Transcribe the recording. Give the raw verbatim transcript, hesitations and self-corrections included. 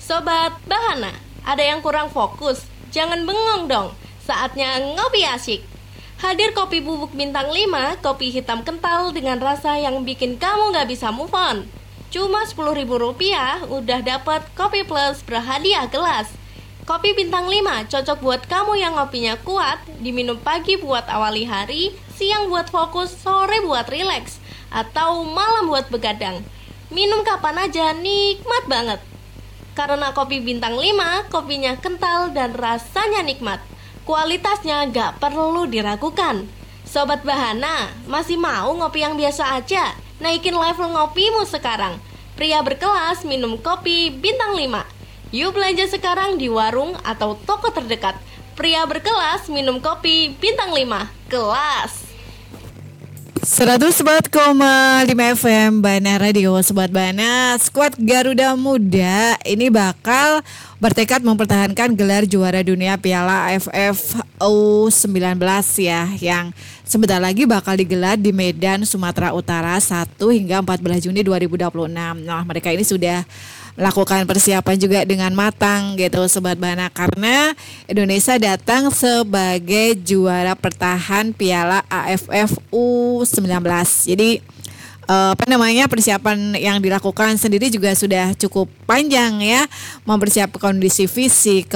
Sobat Bahana, ada yang kurang fokus? Jangan bengong dong, saatnya ngopi asyik. Hadir kopi bubuk bintang lima, kopi hitam kental dengan rasa yang bikin kamu gak bisa move on. Cuma sepuluh ribu rupiah udah dapat kopi plus berhadiah gelas. Kopi bintang lima cocok buat kamu yang ngopinya kuat, diminum pagi buat awali hari, siang buat fokus, sore buat rileks, atau malam buat begadang. Minum kapan aja nikmat banget. Karena kopi bintang lima, kopinya kental dan rasanya nikmat. Kualitasnya gak perlu diragukan. Sobat Bahana, masih mau ngopi yang biasa aja? Naikin level ngopimu sekarang. Pria berkelas minum kopi bintang lima. Yuk belanja sekarang di warung atau toko terdekat. Pria berkelas minum kopi bintang lima. Kelas. seratus empat koma lima F M Bana Radio. Sobat Bana, skuad Garuda Muda ini bakal bertekad mempertahankan gelar juara dunia Piala A F F U sembilan belas ya, yang sebentar lagi bakal digelar di Medan, Sumatera Utara satu hingga empat belas Juni dua ribu dua puluh enam. Nah, mereka ini sudah melakukan persiapan juga dengan matang gitu Sobat Bana, karena Indonesia datang sebagai juara pertahan Piala A F F U sembilan belas. Jadi eh, apa namanya persiapan yang dilakukan sendiri juga sudah cukup panjang ya, mempersiapkan kondisi fisik,